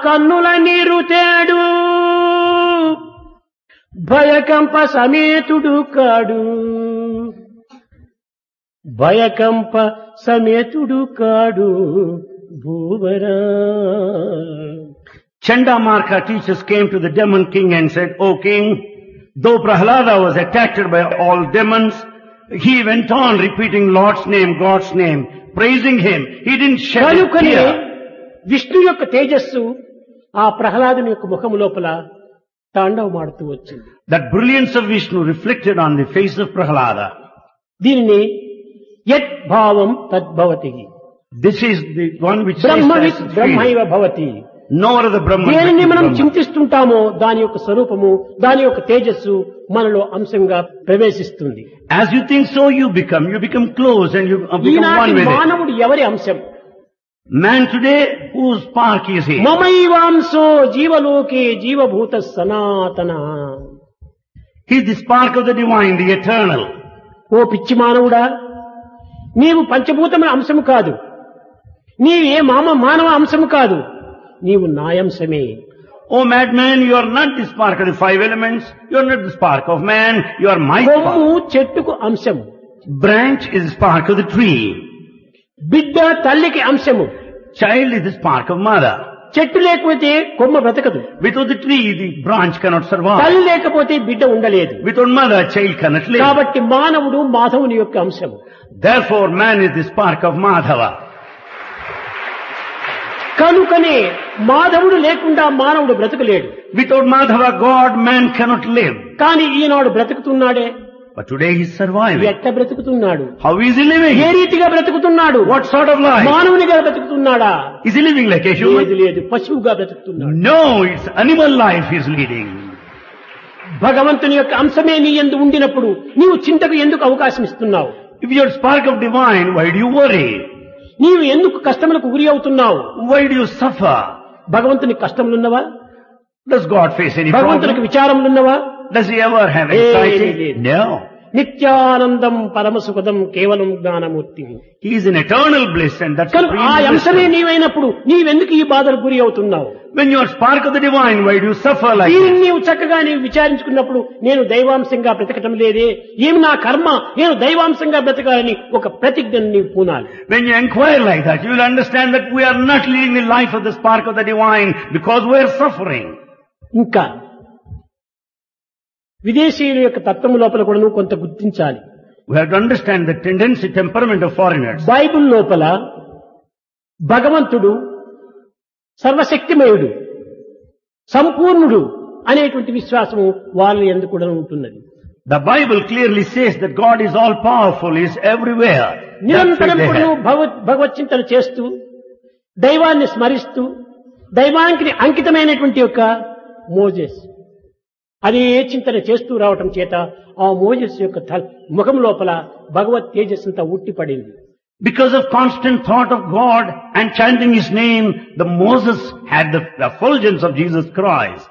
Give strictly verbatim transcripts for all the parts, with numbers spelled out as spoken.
కన్నుల నీరు తేడు భయకంప సమేతుడు కాడు భయకంప సమేతుడు కాడు భూవరా. Chandamarka teachers came to the demon king and said, O king, though Prahlada was attacked by all demons, he went on repeating Lord's name, God's name, praising him. He didn't shed a కనుకనే tear. Vishnu యొక్క తేజస్సు ఆ ప్రహ్లాదుని యొక్క ముఖము లోపల తాండవమాడుతూ వచ్చింది. That brilliance of Vishnu reflected on the face of Prahlada. దీనిని యత్ భావం తద్భవతి This is the one which says బ్రహ్మవిత్ that బ్రహ్మైవ Bhavati. no other Brahman. but దేనిని మనం Brahman. చింతిస్తుంటామో దాని యొక్క స్వరూపము దాని యొక్క తేజస్సు మనలో అంశంగా ప్రవేశిస్తుంది. As you think, so you become. You become close and you uh, become one ఈనాటి with it. మానవుడు ఎవరి అంశం? Man today, whose spark is he? మమైవాంశో జీవలోకే జీవభూత సనాతన. He is the spark of the divine, the eternal. ఓ పిచ్చి మానవుడా, నీవు పంచభూతముల అంశము కాదు, నీవే మామ మానవ అంశము కాదు, నీవు నాయంశమే. Oh madman, you are not the spark of the five elements. You are not the spark of man. You are my Kommu spark. చెట్టుకు అంశము, Branch is the spark of the tree. బిడ్డ తల్లికి అంశము. Child is the spark of mother. చెట్టు లేకపోతే కొమ్మ బ్రతకదు, Without the tree, the branch cannot survive. తల్లి లేకపోతే బిడ్డ ఉండలేదు. Without mother, child cannot live. కాబట్టి మానవుడు మాధవుని యొక్క అంశము. Therefore, man is the spark of Madhava. కనుకనే మాధవుడు లేకుండా మానవుడు బ్రతకలేడు. Without Madhava, God, man cannot live. కానీ ఈనాడు బ్రతుకుతున్నాడే. But today he is surviving. ఎట్ట బ్రతుకుతున్నాడు? How is he living? ఏ రీతిగా బ్రతుకుతున్నాడు? What sort of life? మానవునిగా బ్రతుకుతున్నాడా? Is he living like a లేదు human? లేదు, పశువుగా బ్రతుకుతున్నాడు. No, it's animal life he is leading. భగవంతుని యొక్క అంశమే నీ యందు ఉండినప్పుడు నీవు చింతకు ఎందుకు అవకాశం ఇస్తున్నావు? If you are spark of divine, why do you worry? నీవు ఎందుకు కష్టములకు గురి అవుతున్నావు? Why do you suffer? భగవంతునికి కష్టములున్నవా? Does God face any భగవంతునికి problem? విచారములున్నవా? Does he ever have Eh, anxiety? eh, eh. No. నిత్యానందం పరమసుఖదం కేవలం Gnanamurthy. He is in eternal bliss and that's కనుక supreme ఆ అంశమే bliss. నీవైనప్పుడు నీవెందుకు ఈ బాధలకు గురి అవుతున్నావు? When you are spark of the divine, why do you suffer like దీనిని this? నీవు చక్కగా నీవు విచారించుకున్నప్పుడు నేను దైవాంశంగా బ్రతకటం లేదే, ఏమి నా కర్మ, నేను దైవాంశంగా బ్రతకాలని ఒక ప్రతిజ్ఞను నీవు పూనాలి. When you inquire like that, you will understand that we are not leading the life of the spark of the divine because we are suffering. ఇంకా విదేశీయుల యొక్క తత్వము లోపల కూడా నువ్వు కొంత గుర్తించాలి. We have to understand the tendency, temperament of foreigners. Bible లోపల భగవంతుడు సర్వశక్తిమయుడు, సంపూర్ణుడు అనేటువంటి విశ్వాసము వాళ్ళ యందు కూడా ఉంటున్నది. The Bible clearly says that God is all powerful, He is everywhere. That's నిరంతరం what they కూడా have. నువ్వు భగవత్ భగవచ్చింతన చేస్తూ దైవాన్ని స్మరిస్తూ దైవానికి అంకితమైనటువంటి యొక్క మోజెస్ అదే చింతన చేస్తూ రావటం చేత ఆ మోజెస్ యొక్క థల్- ముఖం లోపల భగవత్ తేజస్సంతా ఉట్టిపడింది. Because of constant thought of God and chanting His name, the Moses had the effulgence of Jesus Christ.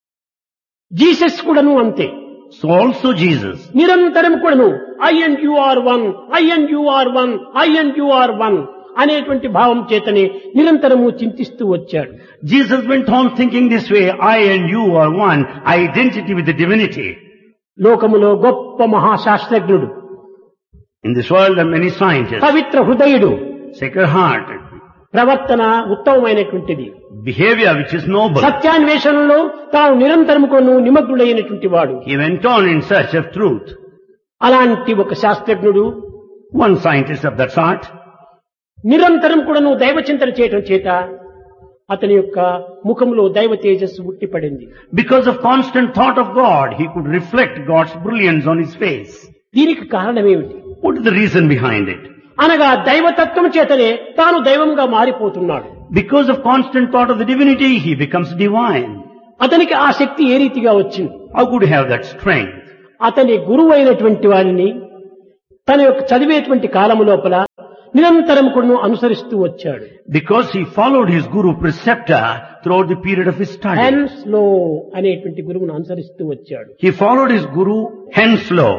Jesus కూడాను అంతే. So also Jesus. నిరంతరం కూడాను I and you are one, I and you are one, I and you are one అనేటువంటి భావం చేతనే నిరంతరము చింతిస్తూ వచ్చాడు. Jesus went on thinking this way, I and you are one, identity with the divinity. లోకములో గొప్ప మహాశాస్త్రజ్ఞుడు, In this world there are many scientists, Pavitra హృదయుడు, sacred hearted, ప్రవర్తన ఉత్తమమైనటువంటిది, behavior which is noble. సత్యాన్వేషణలో తాను నిరంతరము కొను నిమగ్నుడైనటువంటి వాడు. He went on in search of truth. అలాంటి ఒక శాస్త్రజ్ఞుడు One scientist of that sort, నిరంతరం కూడా నువ్వు దైవ చింతన చేయటం చేత అతని యొక్క ముఖంలో దైవ తేజస్సు ఉట్టిపడింది. because of constant thought of God, he could reflect God's brilliance on his face. దీనికి కారణమేమిటి? What is the reason behind it? అనగా దైవతత్వం చేతనే తాను దైవంగా మారిపోతున్నాడు. Because of constant thought of the divinity, he becomes divine. అతనికి ఆ శక్తి ఏ రీతిగా వచ్చింది? How could he have that strength? అతని గురువు అయినటువంటి వారిని తన యొక్క చదివేటువంటి కాలము లోపల నిరంతరం కూడా అనుసరిస్తూ వచ్చాడు. Because he followed his guru preceptor throughout the period of his study. హెన్స్లో అనేటువంటి గురువును అనుసరిస్తూ వచ్చాడు. He followed his guru Henslow.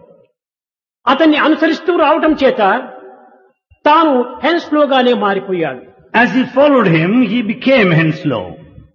అతన్ని అనుసరిస్తూ రావటం చేత తాను హెన్స్లోగానే మారిపోయాడు. As he followed him, he became Henslow.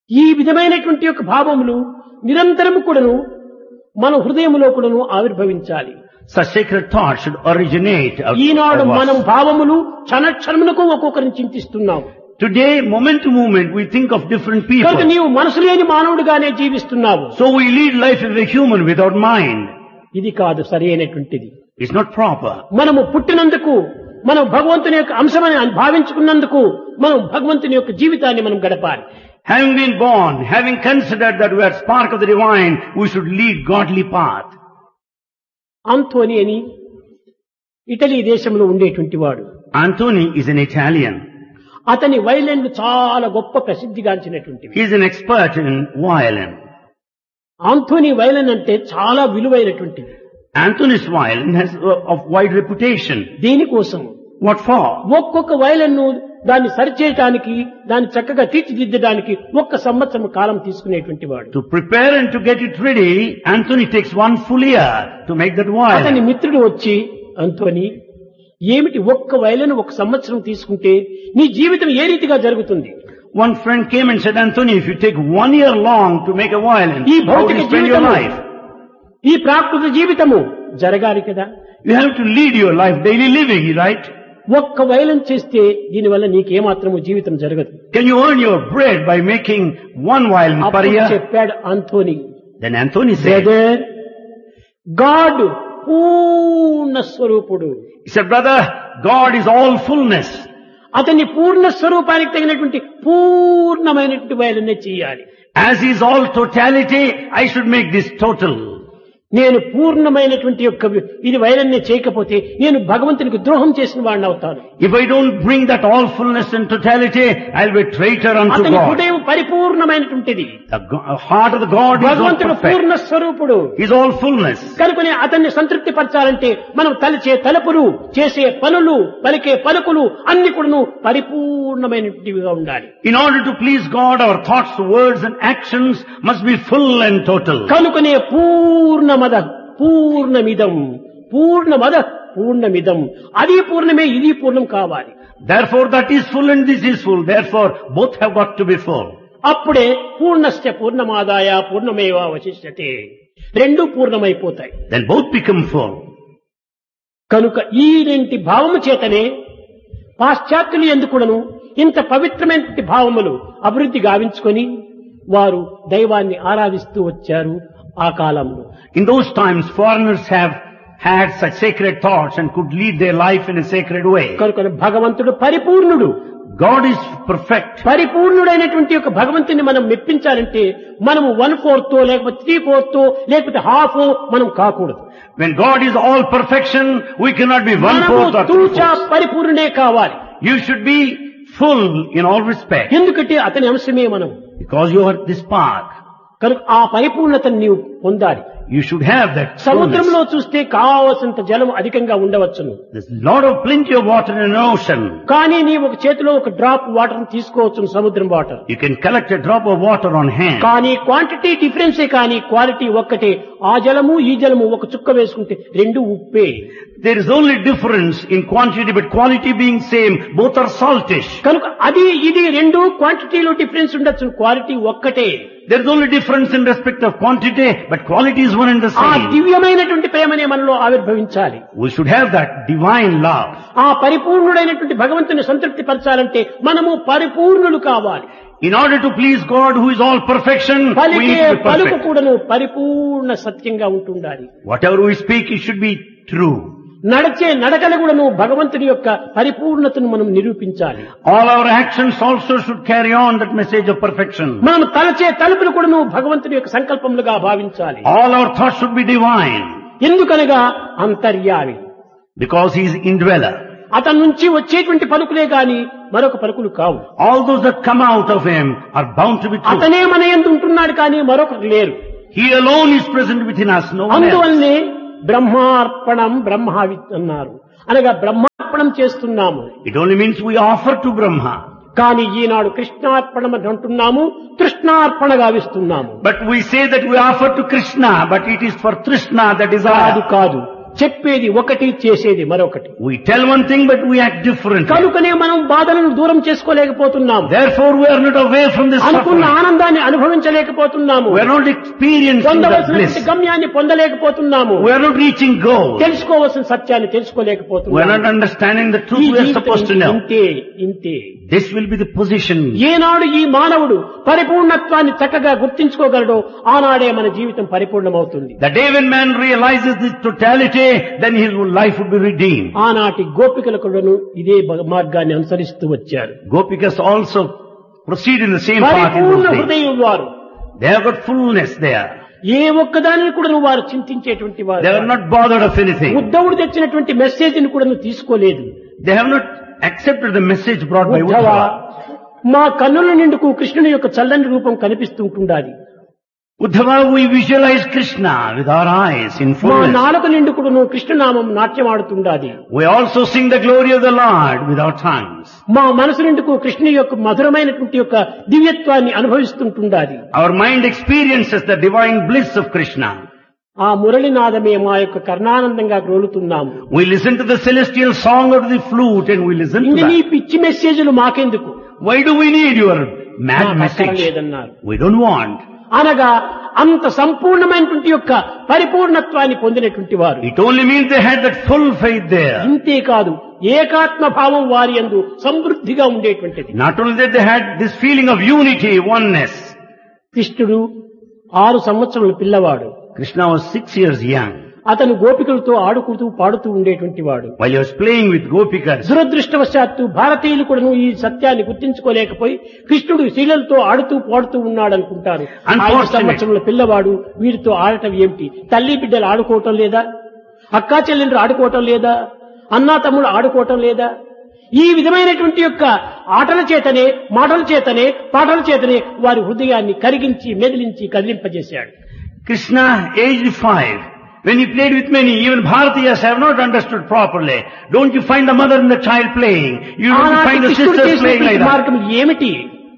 ఈ విధమైనటువంటి యొక్క భావములు నిరంతరము కూడాను మన హృదయములో కూడాను ఆవిర్భవించాలి. Such sacred thoughts should originate out Eenadu of మనం us. భావములు క్షణక్షణమునకు ఒక్కొక్కరిని చింతిస్తున్నాం. Today, moment to moment, we think of different కనుక people. నీవు మనసు లేని మానవుడిగానే జీవిస్తున్నావు. So we lead life as a human without mind. ఇది కాదు సరైనటువంటిది. It's not proper. మనము పుట్టినందుకు మనం భగవంతుని యొక్క అంశమని భావించుకున్నందుకు మనం భగవంతుని యొక్క జీవితాన్ని మనం గడపాలి. Having been born, having considered that we are spark of the divine, we should lead godly path. Anthony అని ఇటలీ దేశంలో ఉండేటువంటి వాడు. Antony is an Italian. అతని వైలెన్ చాలా గొప్ప ప్రసిద్ధిగాంచినటువంటివి. He is an expert in violin. Anthony violin అంటే చాలా విలువైనటువంటిది. Antony's violin has uh, of wide reputation. దీనికోసం What for? ఒక్కొక్క వైలెన్ దాన్ని సరిచేయటానికి దాన్ని చక్కగా తీర్చిదిద్దడానికి ఒక్క సంవత్సరం కాలం తీసుకునేటువంటి వాడు. To prepare and to get it ready, Antony takes one full year to make that అతని violin. మిత్రుడు వచ్చి ఆంథోనీ ఏమిటి ఒక్క వైలెన్ ఒక సంవత్సరం తీసుకుంటే నీ జీవితం ఏ రీతిగా జరుగుతుంది? One friend came and said, Antony, if you take one year long to make a violin, ఈ how do భౌతిక you spend your జీవితము life? ఈ ప్రాకృత జీవితము జరగాలి కదా. You have to lead your life, daily living, right? ఒక్క violin చేస్తే దీనివల్ల నీకేమాత్రము జీవితం జరగదు. Can you earn your bread by making one violin per అప్పుడు year? చెప్పాడు Anthony, Then Antony said, brother God పూర్ణ స్వరూపుడు. he said, brother, God is all fullness. అతని పూర్ణ స్వరూపానికి తగినటువంటి పూర్ణమైనటువంటి వైలెన్ చేయాలి. As he is all totality, I should make this total. నేను పూర్ణమైనటువంటి యొక్క ఇది వైలెన్ చేయకపోతే నేను భగవంతునికి ద్రోహం చేసిన వాడిని అవుతాను. If I don't bring that all fullness and totality, I'll be a traitor unto అతని God. హృదయం పరిపూర్ణమైనటువంటిది. The go- heart of the God is all భగవంతుడు perfect. పూర్ణ స్వరూపుడు. He's all fullness. కనుకనే అతన్ని సంతృప్తి పరచాలంటే మనం తలచే తలపులు, చేసే పనులు, పలికే పలుకులు అన్ని కూడాను పరిపూర్ణమైనటువంటివిగా ఉండాలి. In order to please God, our thoughts, words and actions must be full and total. కనుకనే పూర్ణమద పూర్ణమిదం పూర్ణమద పూర్ణమిదం అది పూర్ణమే ఇది పూర్ణం కావాలి. Therefore that is full and this is full. Therefore both have got to be full. అప్పుడే పూర్ణస్య పూర్ణమాదాయ పూర్ణమేవ అవశిష్యతే రెండు పూర్ణమైపోతాయి. Then both become full. కనుక ఈ రెంటి భావము చేతనే పాశ్చాత్యులు ఎందుకును ఇంత పవిత్రమైనటువంటి భావములు అభివృద్ధి గావించుకొని వారు దైవాన్ని ఆరాధిస్తూ వచ్చారు ఆ కాలంలో. In those times foreigners have had such sacred thoughts and could lead their life in a sacred way. కనుక భగవంతుడు పరిపూర్ణుడు. God is perfect. పరిపూర్ణుడైనటువంటి యొక్క భగవంతుని మనం మెప్పించాలంటే మనము వన్ ఫోర్త్ లేకపోతే త్రీ ఫోర్త్ లేకపోతే హాఫ్ మనం కాకూడదు. When God is all perfection, we cannot be one మనము fourth or three తూచా fourths. పరిపూర్ణుడే కావాలి. You should be full in all respect. ఎందుకంటే అతని అంశమే మనం. Because you are this spark. కనుక ఆ పరిపూర్ణతను నీవు పొందాలి. You should have that fullness. సముద్రంలో చూస్తే కావలసినంత జలం అధికంగా ఉండవచ్చును. There's a lot of plenty of water in an ocean. కానీ నీ ఒక చేతిలో ఒక డ్రాప్ వాటర్ తీసుకోవచ్చును, సముద్రం water. You can collect a drop of water on hand. కానీ క్వాంటిటీ డిఫరెన్సే కానీ క్వాలిటీ ఒక్కటే. ఆ జలము ఈ జలము ఒక చుక్క వేసుకుంటే రెండు ఉప్పే. There is only difference in quantity, but quality being same, both are saltish. కనుక అది ఇది రెండు క్వాంటిటీలో డిఫరెన్స్ ఉండొచ్చు, క్వాలిటీ ఒక్కటే. There is only difference in respect of quantity, but quality is one and the ఆ same. దివ్యమైనటువంటి ప్రేమనే మనలో ఆవిర్భవించాలి. We should have that divine love. ఆ పరిపూర్ణుడైనటువంటి భగవంతుని సంతృప్తి పరచాలంటే మనము పరిపూర్ణులు కావాలి. In order to please God, who is all perfection, we పలికే need to be పలుకు perfect. కూడాను పరిపూర్ణ సత్యంగా ఉంటుండాలి. Whatever we speak, it should be true. నడిచే నడకలు కూడాను భగవంతుని యొక్క పరిపూర్ణతను మనం నిరూపించాలి. All our actions also should carry on that message of perfection. మనం తలచే తలుపులు కూడాను భగవంతుని యొక్క సంకల్పములుగా భావించాలి. All our thoughts should be divine. ఎందుకనగా అంతర్యామి. Because he is indweller. అతని నుంచి వచ్చేటువంటి పలుకులే గాని మరొక పలుకులు కావు. All those that come out of him are bound to be true. అతనే మన యందు ఉంటున్నాడు కానీ మరొకరు లేరు. He alone is present within us, no one else. అందువల్లనే బ్రహ్మార్పణం బ్రహ్మావి అన్నారు. అనగా బ్రహ్మార్పణం చేస్తున్నాము. It only means we offer to Brahma. కానీ ఈనాడు కృష్ణార్పణం అని అంటున్నాము, తృష్ణార్పణ గావిస్తున్నాము. But we say that we offer to Krishna, but it is for Trishna, the కాదు desire. కాదు చెప్పేది ఒకటి, చేసేది మరొకటి. We tell one thing but we act differently. కనుకనే మనం బాధలను దూరం చేసుకోలేకపోతున్నాం. Therefore we are not away from this అనుకున్న suffering. ఆనందాన్ని అనుభవించలేకపోతున్నాము. We are not experiencing the పొందవలసినటువంటి bliss. గమ్యాన్ని పొందలేకపోతున్నాము. We are not reaching goal. తెలుసుకోవలసిన సత్యాన్ని We are తెలుసుకోలేకపోతున్నాము. not understanding the ఈ truth we are జీవితం supposed to know. ఇంతే ఇంతే. This will be the position. ఏనాడు ఈ మానవుడు పరిపూర్ణత్వాన్ని చక్కగా గుర్తించుకోగలడో ఆనాడే మన జీవితం పరిపూర్ణమవుతుంది. The day when man realizes this totality, then his life would be redeemed. ఆనాటి గోపికలు కూడాను ఇదే బ- మార్గాన్ని అనుసరిస్తూ వచ్చారు. Gopikas also proceed in the same path in పరిపూర్ణ those days. హృదయం వారు. They have got fullness there. ఏ ఒక్కదానిని కూడా వారు చింతించేటువంటి వారు. They are not bothered of anything. ఉద్ధవుడు తెచ్చినటువంటి మెసేజ్ ని కూడా తీసుకోలేదు. They have not accepted the message brought by Uddhava, Uddhava. మా కన్నుల నిండుకు కృష్ణుని యొక్క చల్లని రూపం కనిపిస్తుంటుండాలి. Uddhava, we visualize Krishna with our eyes in మా fullness. నాలుక నిండుకుడు నువ్వు కృష్ణనామం నాట్యమాడుతుండాలి. We also sing the glory of the Lord with our tongues. మా మనసు నిండుకు కృష్ణుని యొక్క మధురమైనటువంటి యొక్క దివ్యత్వాన్ని అనుభవిస్తుంటుండాలి. Our mind experiences the divine bliss of Krishna. ఆ మురళినాదమే మా యొక్క కర్ణానందంగా గ్రోలుతున్నాము. We listen to the celestial song of the flute and we listen to ఇంక నీ that. పిచ్చి మెసేజ్లు మాకెందుకు? Why do we need your mad మాకు message? అక్కర్లేదన్నారు. We don't want. అనగా అంత సంపూర్ణమైనటువంటి యొక్క పరిపూర్ణత్వాన్ని పొందినటువంటి వారు. It only means they had that full faith there. ఇంతేకాదు ఏకాత్మ భావం వారి యందు సమృద్ధిగా ఉండేటువంటిది. Not only that, they had this feeling of unity, oneness. కృష్ణుడు ఆరు సంవత్సరముల పిల్లవాడు. Krishna was six years young. అతను గోపికలతో ఆడుకుంటూ పాడుతూ ఉండేటువంటి వాడు. While he was playing with Gopikas, దురదృష్టవశాత్తు భారతీయులు కూడా ఈ సత్యాన్ని గుర్తించుకోలేకపోయి కృష్ణుడు శీలలతో ఆడుతూ పాడుతూ ఉన్నాడు అనుకుంటారు. ఐదు Unfortunate. సంవత్సరముల పిల్లవాడు వీరితో ఆడటం ఏమిటి? తల్లి బిడ్డలు ఆడుకోవటం లేదా? అక్కా చెల్లెళ్ళు ఆడుకోవటం లేదా? అన్నా తమ్ముడు ఆడుకోవటం లేదా? ఈ విధమైనటువంటి యొక్క ఆటల చేతనే, మాటల చేతనే, పాటల చేతనే వారి హృదయాన్ని కరిగించి మెదిలించి కదిలింపజేశాడు. Krishna, aged five, when he played with many, even Bharatiyas have not understood properly. Don't you find the mother and the child playing? You don't ఆనాటి find the కృష్ణుడు sisters playing like చేసినటువంటి that. మార్గం ఏమిటి?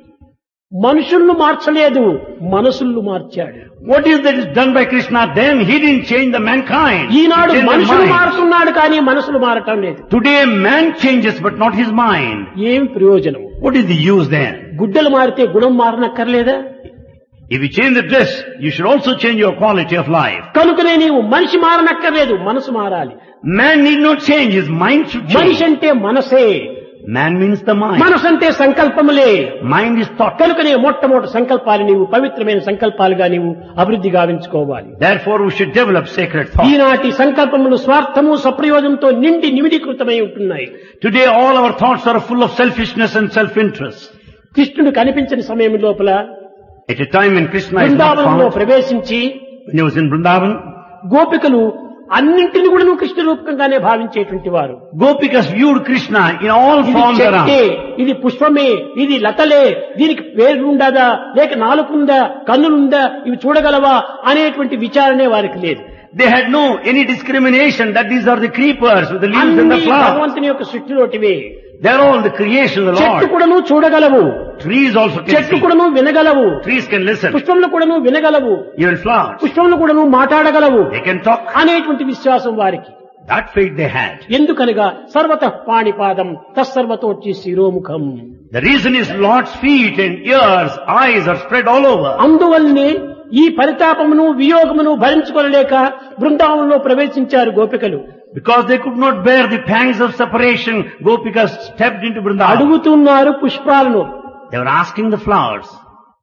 మనుషులను మార్చలేదు, మనసులను మార్చాడు. What is that is done by Krishna then? He didn't change the mankind. He Eenadu changed the మనుషులు mind. మారుతున్నాడు కానీ మనసులు మారటం లేదు. Today man changes but not his mind. ఏం ప్రయోజనం? What is the use then? గుడ్డలు మారితే గుణం మారనక్కర్లేదా? If you change the dress, you should also change your quality of life. కనుకనే నీవు మనిషి మారనక్కర్లేదు, మనసు మారాలి. Man need not change, his mind should మనిషి change. అంటే మనసే. Man means the mind. మనసు అంటే సంకల్పములే. Mind is thought. కనుకనే మొట్టమొదటి సంకల్పాలు నీవు పవిత్రమైన సంకల్పాలుగా నీవు అభివృద్ధి గావించుకోవాలి. Therefore we should develop sacred thought. ఈనాటి సంకల్పములు స్వార్థము సప్రయోజనంతో నిండి నిమిడీకృతమై ఉంటున్నాయి. Today all our thoughts are full of selfishness and self-interest. కృష్ణుడు కనిపించని సమయం లోపల At a time when Krishna is not బృందావనంలో found, ప్రవేశించి when he was in Vrindavan, గోపికలు అన్నింటిని కూడా నువ్వు కృష్ణ రూపకంగానే భావించేటువంటి వారు. Gopikas viewed Krishna in all ఇది forms చెట్టే, around. ఇది పుష్పమే, ఇది లతలే, దీనికి పేరు ఉండదా, లేక నాలుగుందా, కన్నులుందా, ఇవి చూడగలవా అనేటువంటి విచారణే వారికి లేదు. They had no any discrimination that these are the creepers with the leaves and అన్ని the flowers. భగవంతుని యొక్క సృష్టిలోటివే. They are all the creation of the చెట్టు Lord. కూడా నువ్వు చూడగలవు, Trees also can చెట్టు see. కూడా నువ్వు వినగలవు, Trees can listen. పుష్పంలో కూడా నువ్వు వినగలవు, Even flowers. పుష్పంలో కూడా నువ్వు మాట్లాడగలవు They can talk. అనేటువంటి విశ్వాసం వారికి. That faith they had. ఎందుకనగా సర్వతః పాణిపాదం తస్సర్వతోచ్చి శిరోముఖం. The reason is Lord's feet and ears, eyes are spread all over. అందువల్లనే ఈ పరితాపమును వియోగమును భరించుకోలేక బృందావనంలో ప్రవేశించారు గోపికలు. Because they could not bear the pangs of separation, Gopikas stepped into Vrindavan. అడుగుతున్నారు పుష్పాలను. They were asking the flowers.